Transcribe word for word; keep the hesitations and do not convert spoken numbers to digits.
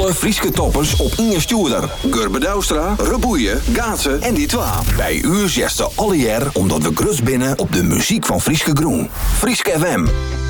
alle Frieske toppers op één stoerder. Gurbe Douwstra, Reboeien, Gaatsen en die twa. Bij u zesde alle jaar omdat we grus binnen op de muziek van Frieske Groen. Frieske F M.